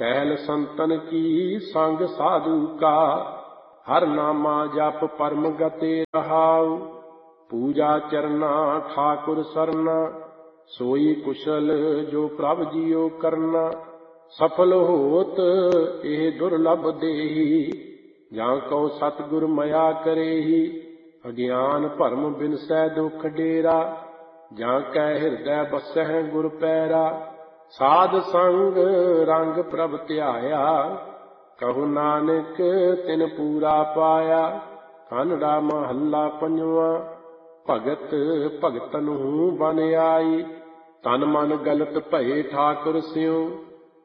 टहल संतन की संग साधु का, हर नामा जप परम गते रहाउ। पूजा चरना ठाकुर सरना, सोई कुशल जो प्रभ जियो करना। सफल होत एह दुर्लभ देही, जां कौ सतगुर मया करेही। अज्ञान भरम बिनसै दुख डेरा, जां कै हिरदै बसै गुर पैरा। साध संग रंग प्रभ ध्याया, कहु नानक तिन पूरा पाया। कानड़ा महला पंजवा, भगत भगतन हूँ बन आई। तन मन गलत भये ठाकुर स्यों,